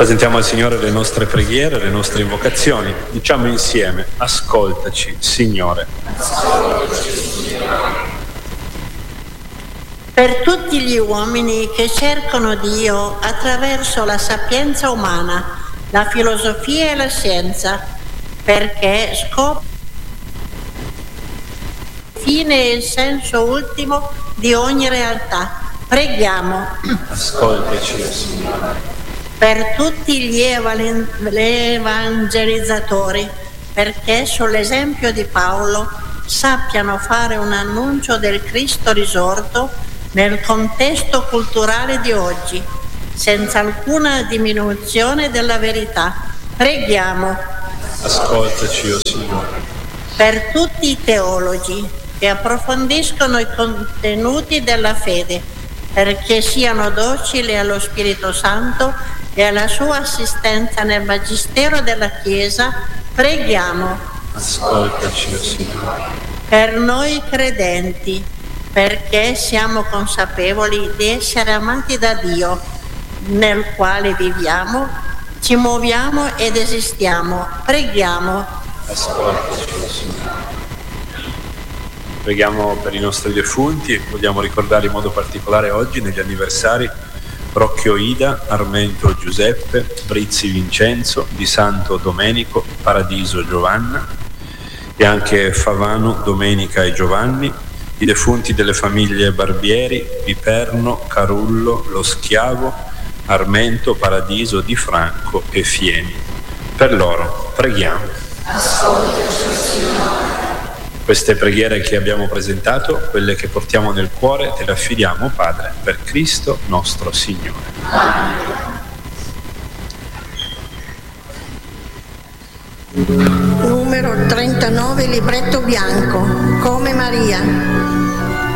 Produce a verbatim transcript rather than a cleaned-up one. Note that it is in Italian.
Presentiamo al Signore le nostre preghiere, le nostre invocazioni. Diciamo insieme: ascoltaci, Signore. Per tutti gli uomini che cercano Dio attraverso la sapienza umana, la filosofia e la scienza, perché scoprono il fine e il senso ultimo di ogni realtà. Preghiamo. Ascoltaci, Signore. Per tutti gli evalen- evangelizzatori, perché sull'esempio di Paolo sappiano fare un annuncio del Cristo risorto nel contesto culturale di oggi, senza alcuna diminuzione della verità. Preghiamo. Ascoltaci, o Signore. Per tutti i teologi che approfondiscono i contenuti della fede, perché siano docili allo Spirito Santo e alla sua assistenza nel magistero della Chiesa, preghiamo. Ascoltaci, o Signore. Per noi credenti, perché siamo consapevoli di essere amati da Dio, nel quale viviamo, ci muoviamo ed esistiamo. Preghiamo. Ascoltaci, o Signore. Preghiamo per i nostri defunti. Vogliamo ricordare in modo particolare oggi, negli anniversari, Brocchio Ida, Armento Giuseppe, Brizzi Vincenzo, Di Santo Domenico, Paradiso Giovanna e anche Favano Domenica e Giovanni, i defunti delle famiglie Barbieri, Piperno, Carullo, Lo Schiavo, Armento, Paradiso, Di Franco e Fieni. Per loro preghiamo. Ascoltaci, Signore. Queste preghiere che abbiamo presentato, quelle che portiamo nel cuore, te le affidiamo, Padre, per Cristo nostro Signore. Numero trentanove, libretto bianco, come Maria.